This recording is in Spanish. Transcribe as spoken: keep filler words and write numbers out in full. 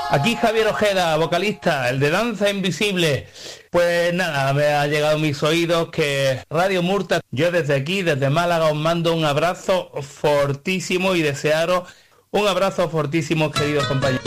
Aquí Javier Ojeda, vocalista, el de Danza Invisible. Pues nada, me ha llegado a mis oídos que Radio Murta, yo desde aquí, desde Málaga, os mando un abrazo fortísimo y desearos un abrazo fortísimo, queridos compañeros.